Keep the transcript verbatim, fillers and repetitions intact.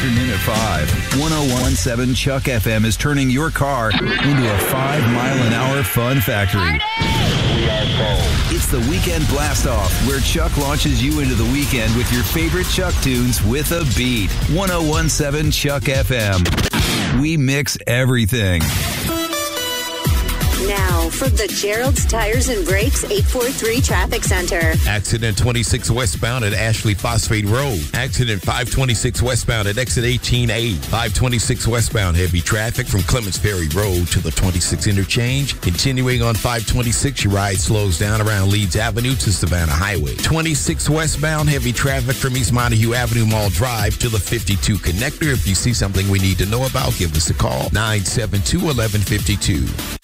afternoon at five. one oh one point seven Chuck F M is turning your car into a five-mile-an-hour fun factory. We are full. It's the Weekend Blast Off, where Chuck launches you into the weekend with your favorite Chuck tunes with a beat. one oh one point seven Chuck F M. We mix everything. Now, from the Gerald's Tires and Brakes eight four three Traffic Center. Accident twenty-six westbound at Ashley Phosphate Road. Accident five twenty-six westbound at exit eighteen A. five twenty-six westbound heavy traffic from Clements Ferry Road to the twenty-six interchange. Continuing on five twenty-six, your ride slows down around Leeds Avenue to Savannah Highway. twenty-six westbound heavy traffic from East Montague Avenue Mall Drive to the fifty-two connector. If you see something we need to know about, give us a call. nine seven two, one one five two.